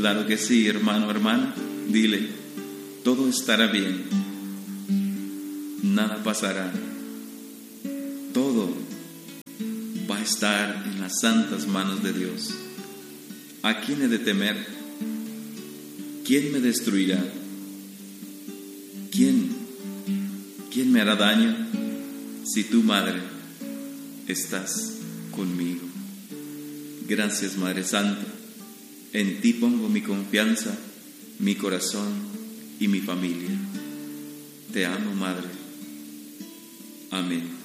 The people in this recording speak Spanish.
Claro que sí, hermano, hermana. Dile, todo estará bien. Nada pasará. Todo va a estar en las santas manos de Dios. ¿A quién he de temer? ¿Quién me destruirá? ¿Quién me hará daño? Si tu Madre estás conmigo. Gracias, Madre Santa. En ti pongo mi confianza, mi corazón y mi familia. Te amo, Madre. Amén.